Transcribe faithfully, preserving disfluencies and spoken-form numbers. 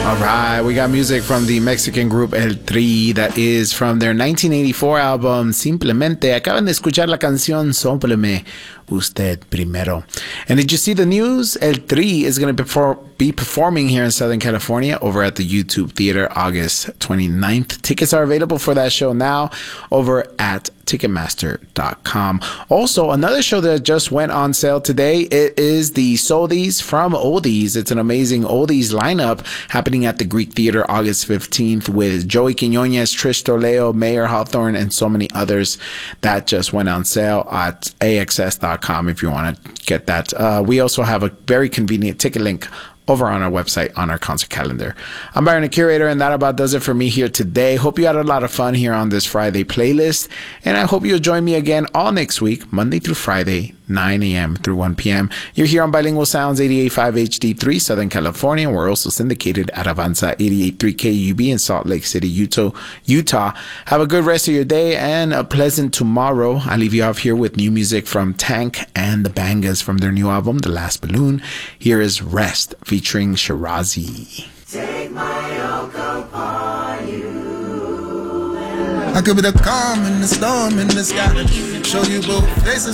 Alright, we got music from the Mexican group El Tri that is from their nineteen eighty-four album Simplemente. Acaban de escuchar la canción Sópleme Usted Primero. And did you see the news? El Tri is going to perform, be performing here in Southern California over at the YouTube Theater August twenty-ninth. Tickets are available for that show now over at Ticketmaster dot com. Also, another show that just went on sale today, it is the Soldies from Oldies. It's an amazing Oldies lineup happening at the Greek Theater August fifteenth with Joey Quinones, Trish Torleo, Mayor Hawthorne, and so many others. That just went on sale at A X S dot com if you want to get that. Uh, we also have a very convenient ticket link over on our website on our concert calendar. I'm Byron, the curator, and that about does it for me here today. Hope you had a lot of fun here on this Friday playlist, and I hope you'll join me again all next week, Monday through Friday, nine a.m. through one p.m. You're here on Bilingual Sounds eighty-eight point five H D three, Southern California. We're also syndicated at Avanza eighty-eight point three K U B in Salt Lake City, Utah. Utah. Have a good rest of your day and a pleasant tomorrow. I leave you off here with new music from Tank and the Bangas from their new album, The Last Balloon. Here is Rest featuring Shirazi. Take my yoke upon you. I could be the calm in the storm in the sky. Show you both faces.